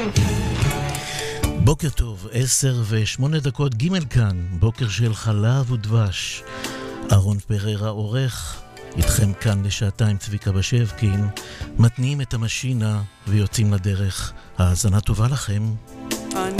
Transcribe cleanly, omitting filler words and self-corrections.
בוקר טוב, 10:08 ג' כאן, בוקר של חלב ודבש. אהרון פררה עורך, איתכם כאן לשעתיים צביקה בשבקין, מתניעים את המשינה ויוצאים לדרך. האזנה טובה לכם.